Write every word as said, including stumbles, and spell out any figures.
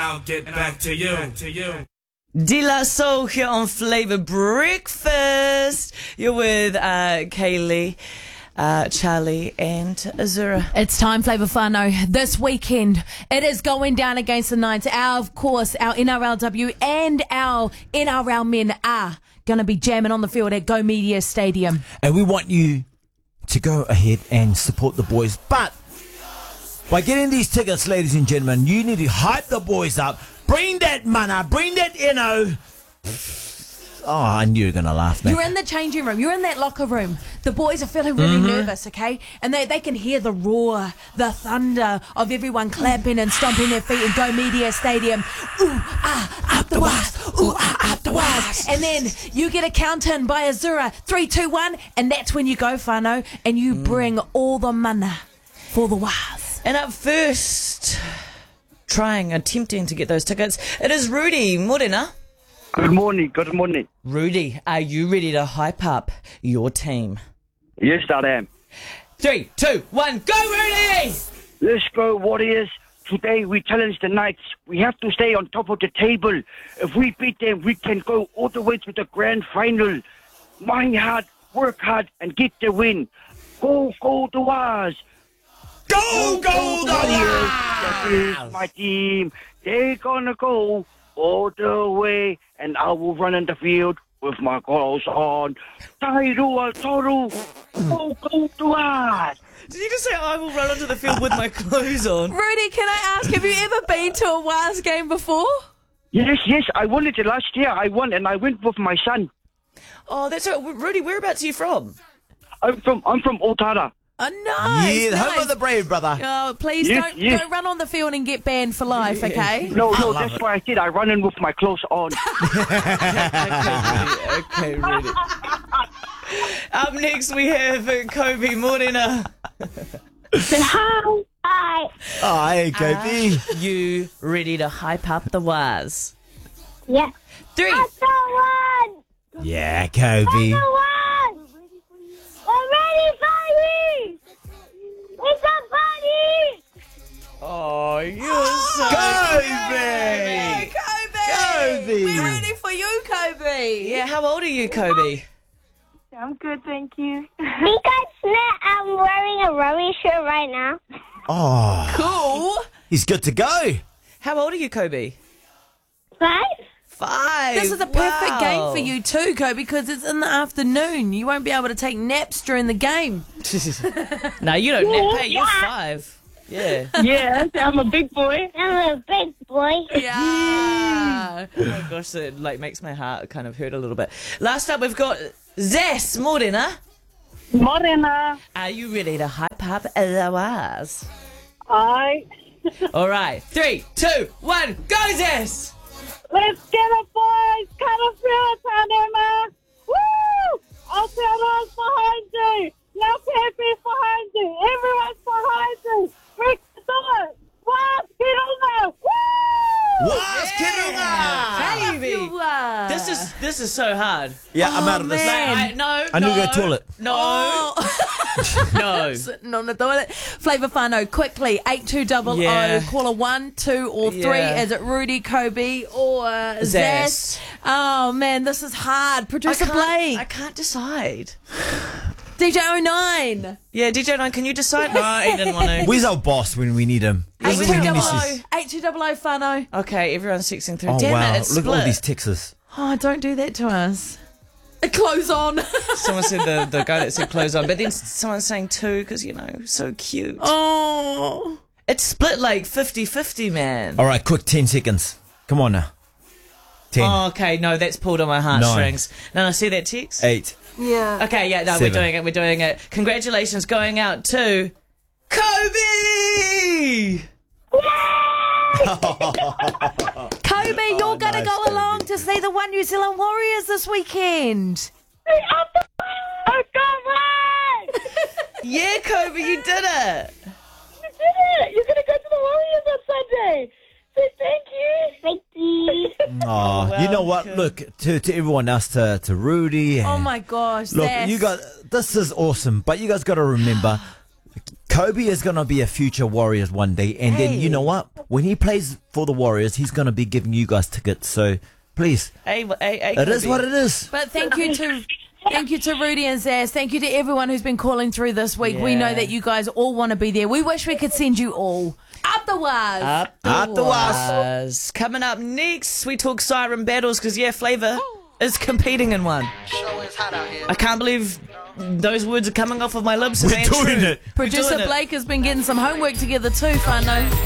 I'll get back to you. To you. De La Soul here on Flavor Breakfast. You're with uh, Kaylee, uh, Charlie, and Azura. It's time, Flavor Whānau. This weekend, it is going down against the Knights. Our, of course, our N R L W and our N R L men are going to be jamming on the field at Go Media Stadium. And we want you to go ahead and support the boys. But by getting these tickets, ladies and gentlemen, you need to hype the boys up. Bring that mana, bring that inno. Oh, I knew you were going to laugh, man. You're in the changing room. You're in that locker room. The boys are feeling really mm-hmm. nervous, okay? And they, they can hear the roar, the thunder of everyone clapping and stomping their feet in Go Media Stadium. Ooh, ah, up the wise. Ooh, ah, up the wise. And then you get a count in by Azura. Three, two, one. And that's when you go, Whānau, and you mm. bring all the mana for the wise. And up first, trying, attempting to get those tickets, it is Rudy. Morena. Good morning, good morning. Rudy, are you ready to hype up your team? Yes, I am. Three, two, one, go Rudy! Let's go, Warriors. Today we challenge the Knights. We have to stay on top of the table. If we beat them, we can go all the way to the grand final. Mind hard, work hard, and get the win. Go, go, the Wars. Go, go, the Wars! That is my team. They're gonna go all the way, and I will run in the field with my clothes on. Tairua Toru, go, go, to us. Did you just say I will run onto the field with my clothes on? Rudy, can I ask, have you ever been to a Wars game before? Yes, yes, I won it last year. I won, and I went with my son. Oh, that's right. Rudy, whereabouts are you from? I'm from, I'm from Otara. Oh, nice. Yeah, the nice. home of the brave, brother. Oh, please yes, don't, yes. don't run on the field and get banned for life, okay? No, no, that's it. Why I said I run in with my clothes on. Okay, Rudy. Up next we have Kobe Morena. Hi. Hi. Oh, hey, Kobe. Are you ready to hype up the Wars? Yeah. Three. I saw one. Yeah, Kobe. I saw one. I'm ready for you. It's a party. Oh, you're so Kobe. Kobe! Kobe. We're ready for you, Kobe! Yeah, how old are you, Kobe? I'm good, thank you. Because I'm wearing a rowing shirt right now. Oh. Cool! He's good to go. How old are you, Kobe? Five? Five. This is a perfect Wow. game for you too, Kobe, because it's in the afternoon. You won't be able to take naps during the game. No, you don't nap, hey, you're Yeah. five. Yeah. Yes, I'm a big boy. I'm a big boy. Yeah! Oh my gosh, it like makes my heart kind of hurt a little bit. Last up, we've got Zess Morena. Morena. Are you ready to hype up the Wars? I. All right, three, two, one, go, Zess! Let's get it, boys. Cut a field, Tanema. Woo! I'll tell those behind you. Now Pepe's behind you. Everyone's behind you. Rick, do it. What? Get on there. Woo! Was Kirunga. Baby. You are. This is this is so hard. Yeah, I'm Oh, out of this. man. I, no, I need no, to go to the toilet. No, Oh. no. Sitting on the toilet. Flavor Whānau, quickly, eight two double Yeah. O, caller one, two or three. Yeah. Is it Rudy, Kobe or Zess? Zess? Oh man, this is hard. I Producer can't, Blake. I can't decide. D J oh nine. Yeah, D J nine, can you decide? No, he didn't want to. Where's our boss when we need him? eight Where's two when he double misses? O, eight two double O Whānau. Okay, everyone's texting through. Oh, Damn wow. it, it's Look split. at all these Texas. Oh, don't do that to us. A clothes on. Someone said the, the guy that said clothes on, but then someone's saying two because, you know, so cute. Oh. It's split like fifty-fifty, man. All right, quick, ten seconds. Come on now. ten, Oh, okay, no, that's pulled on my heartstrings. No, no, see that text? eight. Yeah. Okay, yeah, no, Seven. we're doing it, we're doing it. Congratulations going out to Kobe! Kobe, you're going to nice, go Kobe. along to see the One New Zealand Warriors this weekend. I got one. Yeah, Kobe, you did it! You did it. You're going to go to the Warriors on Sunday. Say thank you. Thank you. Oh, you know what? Welcome. Look, to, to everyone else, to, to Rudy. Oh and- my gosh. Look, Zess. you got this is awesome, but you guys got to remember, Kobe is going to be a future Warriors one day. And then, Hey. you know what? When he plays for the Warriors, he's going to be giving you guys tickets. So, please, Hey, hey, hey, it is Kobe. what it is. But thank you to thank you to Rudy and Zaz. Thank you to everyone who's been calling through this week. We know Yeah. that you guys all want to be there. We wish we could send you all. Up the waz. Up the Up the waz. Coming up next, we talk siren battles because, yeah, Flavour is competing in one. I can't believe those words are coming off of my lips. We're man. doing True. it. We're Producer doing it. Blake has been getting some homework together too, Whānau.